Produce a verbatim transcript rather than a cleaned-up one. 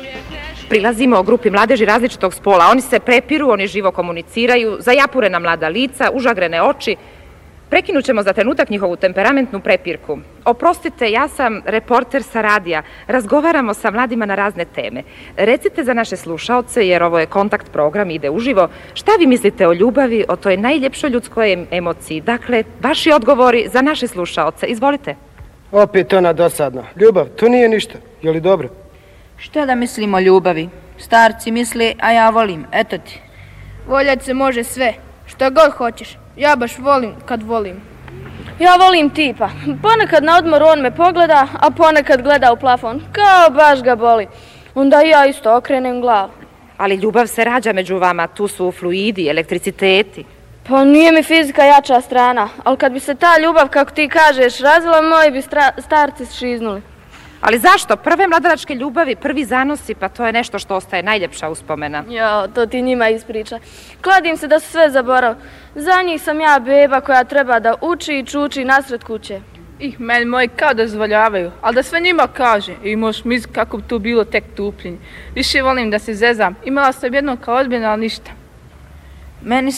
Prilazimo o grupi mladeži različitog spola. Oni se prepiru, oni živo komuniciraju, zajapurena mlada lica, užagrene oči. Prekinut ćemo za trenutak njihovu temperamentnu prepirku. Oprostite, ja sam reporter sa radija. Razgovaramo sa mladima na razne teme. Recite za naše slušaoce, jer ovo je kontakt program, ide uživo, šta vi mislite o ljubavi, o toj najljepšoj ljudskoj emociji? Dakle, vaši odgovori za naše slušaoce. Izvolite. Opet ona dosadna. Ljubav, to nije ništa. Je li dobro? Što da mislim o ljubavi? Starci misli, a ja volim. Eto ti. Voljat se može sve. Što god hoćeš. Ja baš volim kad volim. Ja volim tipa. Ponekad na odmoru on me pogleda, a ponekad gleda u plafon. Kao baš ga boli. Onda ja isto okrenem glavu. Ali ljubav se rađa među vama. Tu su fluidi, elektriciteti. Pa nije mi fizika jača strana. Ali kad bi se ta ljubav, kako ti kažeš, razvila, moji bi starci šiznuli. Ali zašto? Prve mladalačke ljubavi, prvi zanosi, pa to je nešto što ostaje najljepša uspomena. Jo, to ti njima ispriča. Kladim se da su sve zaborav. Za njih sam ja beba koja treba da uči i čuči nasred kuće. Ih, meni moji kao dozvoljavaju, ali da sve njima kaže. I možeš misliti kako bi tu bilo tek tupljenje. Više volim da se zezam. Imala sam jedno kao ozbiljno, ali ništa. Meni